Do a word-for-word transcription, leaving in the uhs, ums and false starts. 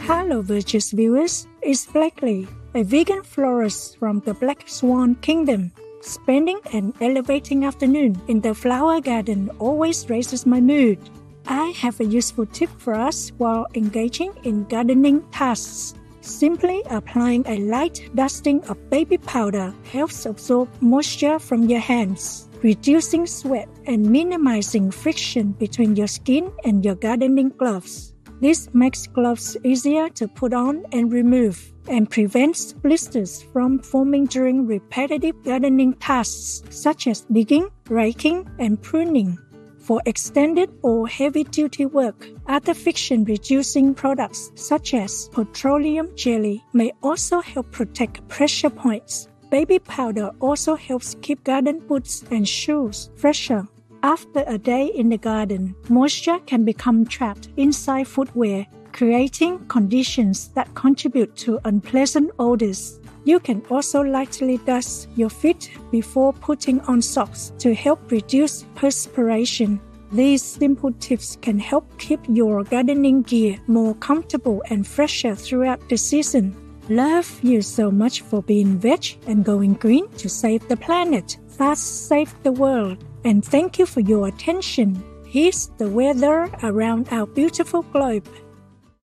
Hello, Virtuous viewers. It's Blakely, a vegan florist from the Black Swan Kingdom. Spending an elevating afternoon in the flower garden always raises my mood. I have a useful tip for us while engaging in gardening tasks. Simply applying a light dusting of baby powder helps absorb moisture from your hands, reducing sweat and minimizing friction between your skin and your gardening gloves. This makes gloves easier to put on and remove, and prevents blisters from forming during repetitive gardening tasks such as digging, raking, and pruning. For extended or heavy-duty work, other friction-reducing products such as petroleum jelly may also help protect pressure points. Baby powder also helps keep garden boots and shoes fresher. After a day in the garden, moisture can become trapped inside footwear, creating conditions that contribute to unpleasant odors. You can also lightly dust your feet before putting on socks to help reduce perspiration. These simple tips can help keep your gardening gear more comfortable and fresher throughout the season. Love you so much for being veg and going green to save the planet. Thus save the world. And thank you for your attention. Here's the weather around our beautiful globe.